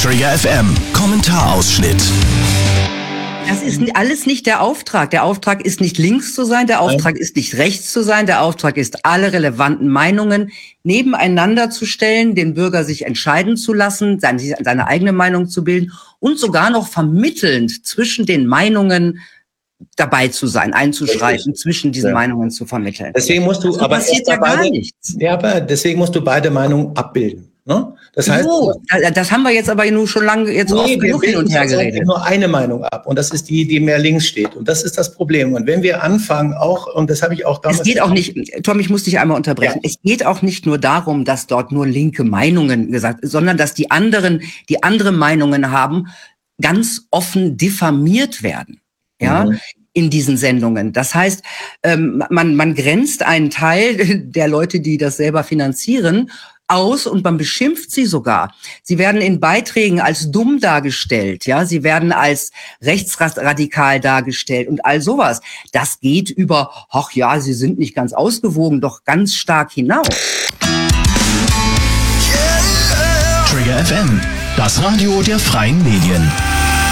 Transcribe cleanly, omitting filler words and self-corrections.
Trigger FM Kommentarausschnitt. Das ist alles nicht der Auftrag. Der Auftrag ist nicht links zu sein, der Auftrag ist nicht rechts zu sein, der Auftrag ist, alle relevanten Meinungen nebeneinander zu stellen, den Bürger sich entscheiden zu lassen, seine eigene Meinung zu bilden und sogar noch vermittelnd zwischen den Meinungen dabei zu sein, einzuschreiten, zwischen diesen Meinungen zu vermitteln. Deswegen musst du, aber passiert ja gar nichts. Ja, aber deswegen musst du beide Meinungen abbilden. Ne? Das heißt, das haben wir jetzt aber nur schon lange oft genug hin und her geredet. Nur eine Meinung ab und das ist die mehr links steht und das ist das Problem. Und wenn wir anfangen auch, und das habe ich auch damals... Es geht auch nicht, Tom, ich muss dich einmal unterbrechen, es geht auch nicht nur darum, dass dort nur linke Meinungen gesagt, sondern dass die anderen, die andere Meinungen haben, ganz offen diffamiert werden. Ja, in diesen Sendungen. Das heißt, man grenzt einen Teil der Leute, die das selber finanzieren, aus und man beschimpft sie sogar. Sie werden in Beiträgen als dumm dargestellt, ja, sie werden als rechtsradikal dargestellt und all sowas. Das geht über, ach ja, sie sind nicht ganz ausgewogen, doch ganz stark hinaus. Trigger FM, das Radio der freien Medien.